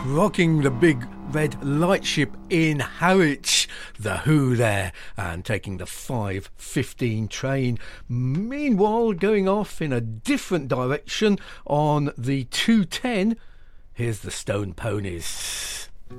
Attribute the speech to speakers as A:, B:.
A: rocking the big red lightship in Harwich. The Who there, and taking the 5:15 train. Meanwhile, going off in a different direction on the 2:10, here's the Stone Ponies.